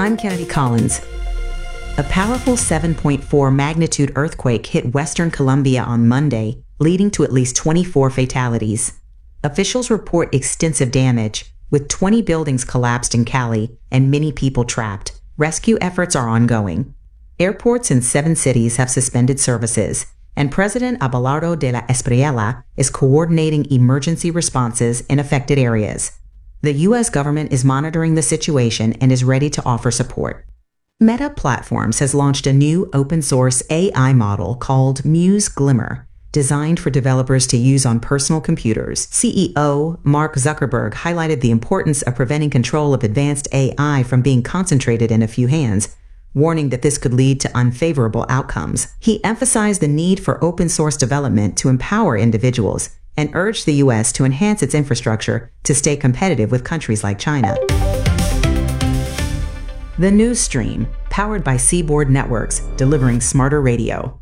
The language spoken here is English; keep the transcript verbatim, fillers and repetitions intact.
I'm Kennedy Collins. A powerful seven point four magnitude earthquake hit Western Colombia on Monday, leading to at least twenty-four fatalities. Officials report extensive damage, with twenty buildings collapsed in Cali and many people trapped. Rescue efforts are ongoing. Airports in seven cities have suspended services, and President Abelardo de la Espriella is coordinating emergency responses in affected areas. The U S government is monitoring the situation and is ready to offer support. Meta Platforms has launched a new open-source A I model called Muse Glimmer, designed for developers to use on personal computers. C E O Mark Zuckerberg highlighted the importance of preventing control of advanced A I from being concentrated in a few hands, warning that this could lead to unfavorable outcomes. He emphasized the need for open-source development to empower individuals and urged the U S to enhance its infrastructure to stay competitive with countries like China. The News Stream, powered by Seaboard Networks, delivering smarter radio.